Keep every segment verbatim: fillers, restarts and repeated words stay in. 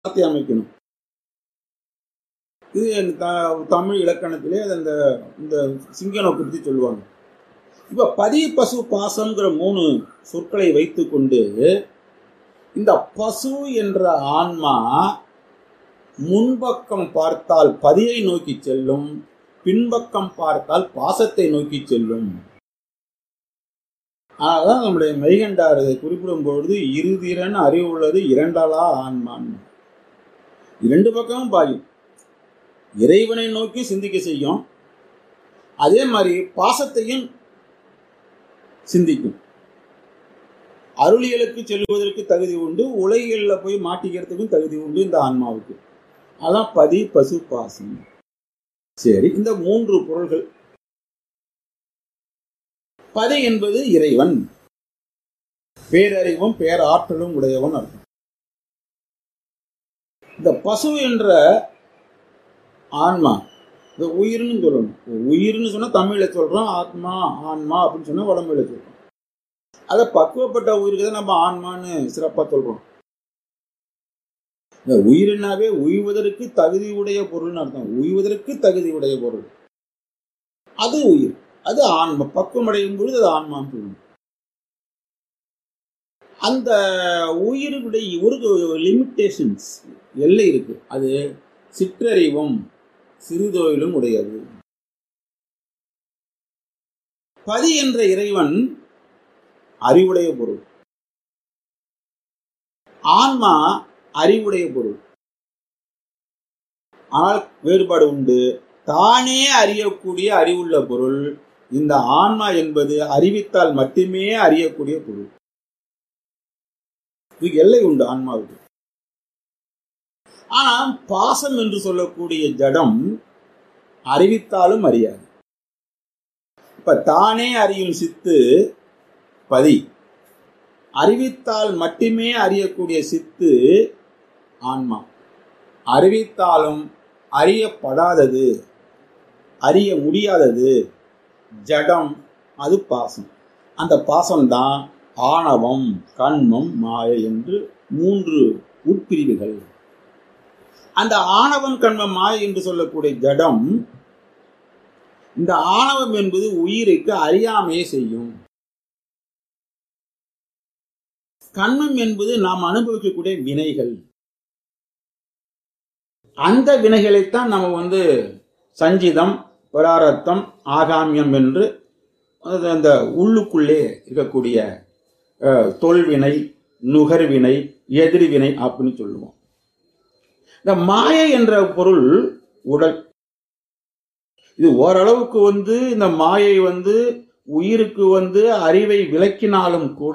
வார்த்தை அமைக்கணும். இது தமிழ் இலக்கணத்திலே அந்த இந்த சிங்க நோக்கத்தை சொல்லுவாங்க. இப்ப பதி பசு பாசம்ங்கிற மூணு சொற்களை வைத்து கொண்டு இந்த பசு என்ற ஆன்மா முன்பக்கம் பார்த்தால் பதியை நோக்கி செல்லும், பின்பக்கம் பார்த்தால் பாசத்தை நோக்கி செல்லும். அதான் நம்முடைய மெய்கண்டார் குறிப்பிடும் பொழுது இருதிறன் அறிவு உள்ளது இரண்டாளா ஆன்மான். இரண்டு பக்கமும் பாயும். இறைவனை நோக்கி சிந்திக்க செய்யும், அதே மாதிரி பாசத்தையும் சிந்திக்கும். அருளியலுக்கு செல்வதற்கு தகுதி உண்டு, உலகில் போய் மாட்டிக்கிறதுக்கும் தகுதி உண்டு இந்த ஆன்மாவுக்கு. அதான் பதி பசு பாசம். சரி, இந்த மூன்று பொருள்கள். பதி என்பது இறைவன், பேரறிவும் பேராற்றலும் உடையவன் அர்த்தம். இந்த பசு என்ற ஆன்மா, இந்த உயிர்னு சொல்லணும். உயிர்னு சொன்னா தமிழ்ல சொல்றோம், ஆத்மா ஆன்மா அப்படின்னு சொன்னா உடம்புல சொல்றோம். அதை பக்குவப்பட்ட உயிருக்கு தான் நம்ம ஆன்மான்னு சிறப்பா சொல்றோம். இந்த உயிரினாவே உய்வதற்கு தகுதி உடைய பொருள்னு அர்த்தம். உய்வதற்கு தகுதி உடைய பொருள் அது உயிர், அது ஆன்மா. பக்குவம் அடையும் பொழுது அது ஆன்மான்னு சொல்லணும். அந்த உயிருடைய ஒரு லிமிட்டேஷன்ஸ், எல்லை இருக்கு. அது சிற்றறிவும் சிறுதொழிலும் உடையது. பதி என்ற இறைவன் அறிவுடைய பொருள், ஆன்மா அறிவுடைய பொருள். ஆனால் வேறுபாடு உண்டு. தானே அறியக்கூடிய அறிவுள்ள பொருள். இந்த ஆன்மா என்பது அறிவித்தால் மட்டுமே அறியக்கூடிய பொருள். இது எல்லை உண்டு ஆன்மாவுக்கு. ஆனா பாசம் என்று சொல்லக்கூடிய ஜடம் அறிவித்தாலும் அறியாது. இப்ப தானே அறியும் சித்து பதி, அறிவித்தால் மட்டுமே அறியக்கூடிய சித்து ஆன்மா. அறிவித்தாலும் அறியப்படாதது, அறிய முடியாதது ஜடம், அது பாசம். அந்த பாசம்தான் ஆணவம், கண்மம், மாயை என்று மூன்று உட்பிரிவுகள். அந்த ஆணவம், கண்மம், மாயை என்று சொல்லக்கூடிய ஜடம், இந்த ஆணவம் என்பது உயிருக்கு அறியாமையே செய்யும். கண்மம் என்பது நாம் அனுபவிக்கக்கூடிய வினைகள். அந்த வினைகளைத்தான் நம்ம வந்து சஞ்சிதம், பராரத்தம், ஆகாமியம் என்று அந்த உள்ளுக்குள்ளே இருக்கக்கூடிய தொல்வினை, நுகர்வினை, எதிர்வினை அப்படின்னு சொல்லுவோம். இந்த மாயை என்ற பொருள் உடல். இது ஓரளவுக்கு வந்து இந்த மாயை வந்து உயிருக்கு வந்து அறிவை விளக்கினாலும் கூட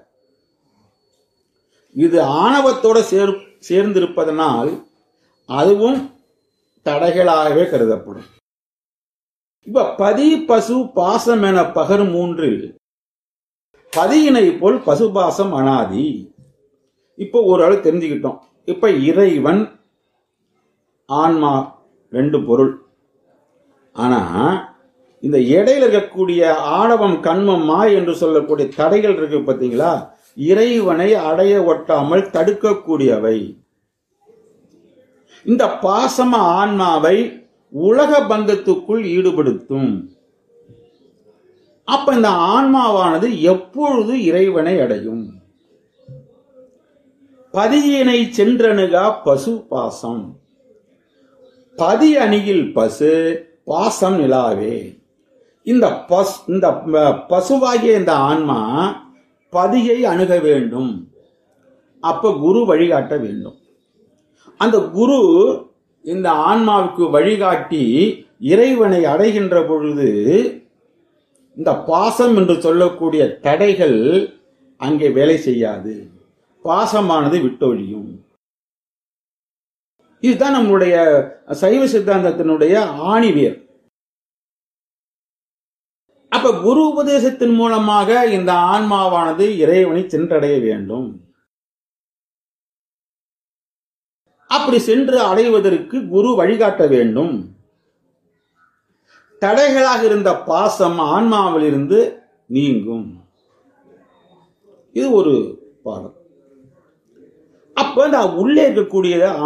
இது ஆணவத்தோட சேர் சேர்ந்திருப்பதனால் அதுவும் தடைகளாகவே கருதப்படும். இப்ப பதி பசு பாசம் என பகர் மூன்றில் பதியினை போல் பசுபாசம் அனாதி. இப்போ ஒரு அளவு தெரிஞ்சுக்கிட்டோம். இப்ப இறைவன், ஆன்மா ரெண்டு பொருள். ஆனா இந்த இடையில இருக்கக்கூடிய ஆணவம், கண்மம், மாய் என்று சொல்லக்கூடிய தடைகள் இருக்கு பார்த்தீங்களா, இறைவனை அடைய ஒட்டாமல் தடுக்கக்கூடியவை. இந்த பாசம ஆன்மாவை உலக பந்தத்துக்குள் ஈடுபடுத்தும். அப்ப இந்த ஆன்மாவானது எப்பொழுது இறைவனை அடையும்? பதியினை சென்றணுகா பசு பாசம். பதி அணியில் பசு, பாசம் நிலாவே. இந்த பசு இந்த பசுவாகிய இந்த ஆன்மா பதியை அணுக வேண்டும். அப்ப குரு வழிகாட்ட வேண்டும். அந்த குரு இந்த ஆன்மாவுக்கு வழிகாட்டி இறைவனை அடைகின்ற பொழுது இந்த பாசம் என்று சொல்லக்கூடிய தடைகள் அங்கே வேலை செய்யாது. பாசமானது விட்டொழியும். இதுதான் நம்முடைய சைவ சித்தாந்தத்தினுடைய ஆணிவேர். அப்ப குரு உபதேசத்தின் மூலமாக இந்த ஆன்மாவானது இறைவனை சென்றடைய வேண்டும். அப்படி சென்று அடைவதற்கு குரு வழிகாட்ட வேண்டும். தடைகளாக இருந்த பாசம் ஆன்மாவில் இருந்து நீங்கும். இது ஒரு பாடம். அப்ப நான் உள்ளே இருக்கக்கூடிய